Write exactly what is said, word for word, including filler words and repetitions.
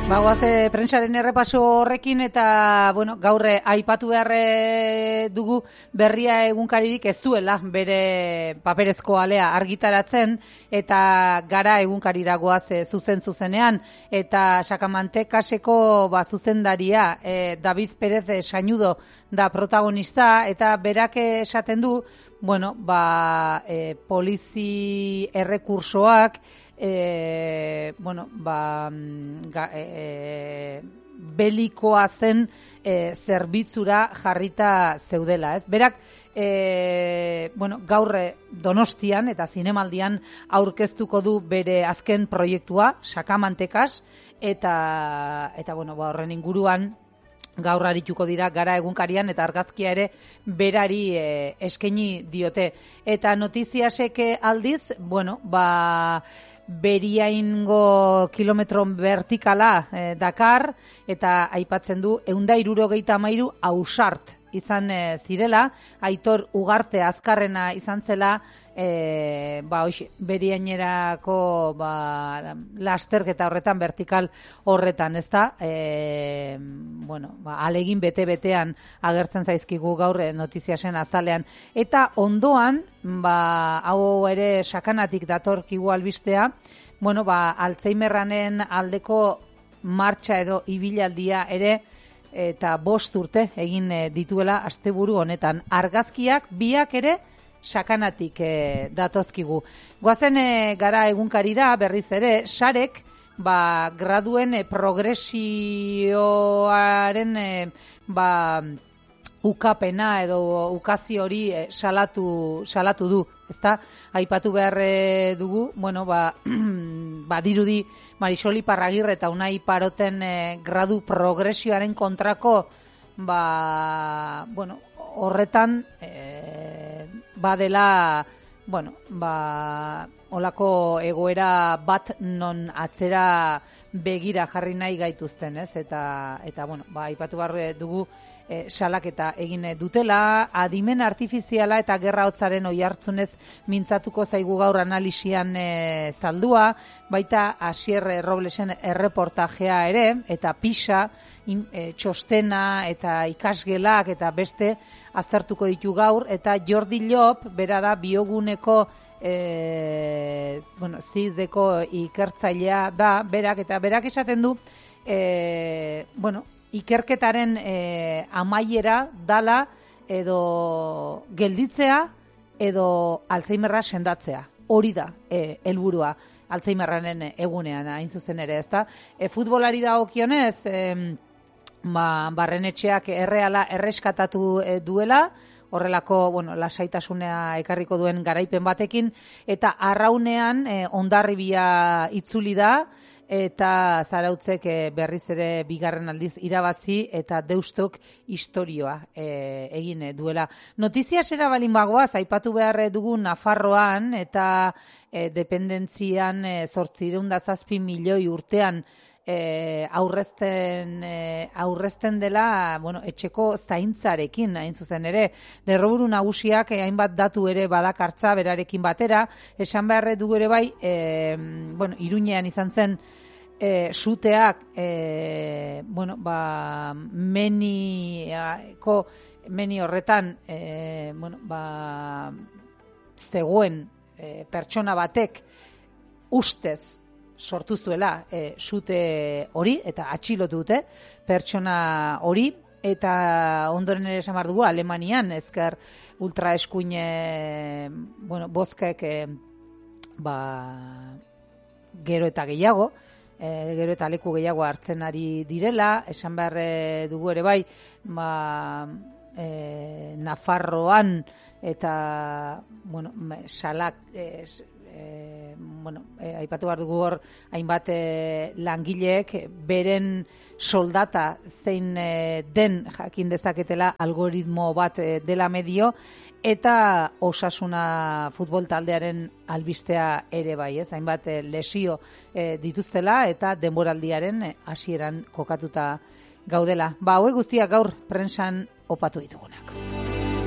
Bagoaz, e, prentsaren errepaso horrekin eta, bueno, gaurre aipatu behar dugu berria egunkaririk ez duela bere paperezko alea argitaratzen eta gara egunkarira goaz e, zuzen zuzenean eta Sakamantekaseko ba, zuzendaria e, David Pérez e, Sañudo da protagonista eta berak esaten du, bueno, ba, e, polizi errekursoak E, bueno, ba, ga, e, belikoa zen e, zerbitzura jarrita zeudela, ez? Berak, e, bueno, gaur Donostian eta zinemaldian aurkeztuko du bere azken proiektua, Sakamantekas, eta, eta bueno, ba, horren inguruan, gaur arituko dira gara egunkarian eta argazkia ere berari e, eskaini diote. Eta notiziasek aldiz, bueno, ba... Beriaingo kilometro vertikala eh, Dakar eta aipatzen du ehun eta hirurogeita hamairu ausart izan e, zirela, Aitor Ugarte azkarrena izan zela, e, ba, oix, Beriainerako ba, lasterketa horretan, vertikal horretan, ez da, e, bueno, ba, alegin bete-betean agertzen zaizkigu gaur notiziasen azalean. Eta ondoan, ba, hau ere sakanatik datorkigu albistea, bueno, ba, Alzheimerranen aldeko martxa edo ibilaldia ere, eta bost urte egin dituela asteburu honetan. Argazkiak biak ere sakanatik e, datozkigu. Goazen e, gara egunkarira berriz ere, sarek ba, graduen e, progresioaren e, ba, ukapena edo ukazio hori e, salatu, salatu du. Ezta, aipatu behar e, dugu, bueno, ba, ba dirudi Marisol Iparragirre eta Unai Paroten e, gradu progresioaren kontrako, ba, bueno, horretan e, badela, bueno, ba, olako egoera bat non atzera begira jarri nahi gaituzten, ez? Eta, eta bueno, ba, aipatu behar dugu, E, salaketa egin dutela, adimen artifiziala eta gerra hotzaren oihartzunez mintzatuko zaigu gaur analisian e, zaldua, baita Asier Roblesen erreportajea ere, eta pisa, in, e, txostena eta ikasgelak eta beste aztertuko ditu gaur, eta Jordi Llop, bera da bioguneko e, bueno, zizeko ikertzailea da, berak, eta berak esaten du, e, bueno, ikerketaren e, amaiera dala edo gelditzea edo Alzheimerra sendatzea. Hori da e, helburua Alzheimerraren egunean, hain zuzen ere, ezta? E, futbolari dagokionez, e, ba, Barrenetxeak erreala erreskatatu e, duela, horrelako, bueno, lasaitasuna ekarriko duen garaipen batekin, eta arraunean e, Hondarribia itzuli da, eta Zarautzek berriz ere bigarren aldiz irabazi eta Deustok istorioa e, egin duela. Notiziasera balin bagoaz, aipatu behar dugu Nafarroan eta e, dependentzian e, zortziehun eta zazpi milioi urtean E, aurrezten, e, aurrezten dela, bueno, etxeko zaintzarekin, hain zuzen ere. Lerroburu nagusiak e, hainbat datu ere badakartza berarekin batera, esan behar dugu ere bai, e, bueno, Iruñean izan zen e, suteak, e, bueno, ba, meniako, meni horretan, e, bueno, ba, zegoen e, pertsona batek ustez sortu zuela e, sute hori eta atxilotu dute pertsona hori eta ondoren ere esan behar dugu Alemanian ezker ultraeskuin e, bueno, bozkek e, ba, gero eta gehiago e, gero eta leku gehiago hartzen ari direla, esan behar dugu ere bai ba, e, Nafarroan eta bueno, salak e, E, bueno, e, aipatu behar dugu hor hainbat e, langileek beren soldata zein e, den jakin dezaketela algoritmo bat e, dela medio eta Osasuna futbol taldearen albistea ere bai, ez? Hainbat e, lesio e, dituztela eta denboraldiaren hasieran e, kokatuta gaudela. Ba, hauek guztiak gaur prentsan opatu ditugunak.